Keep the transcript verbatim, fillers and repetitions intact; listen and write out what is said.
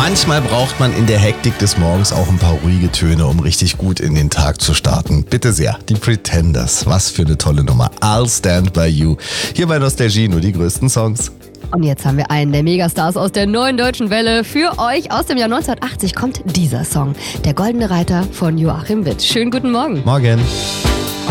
Manchmal braucht man in der Hektik des Morgens auch ein paar ruhige Töne, um richtig gut in den Tag zu starten. Bitte sehr, die Pretenders. Was für eine tolle Nummer. I'll Stand By You. Hier bei Nostalgie nur die größten Songs. Und jetzt haben wir einen der Megastars aus der neuen deutschen Welle. Für euch aus dem Jahr neunzehnhundertachtzig kommt dieser Song. Der Goldene Reiter von Joachim Witt. Schönen guten Morgen. Morgen.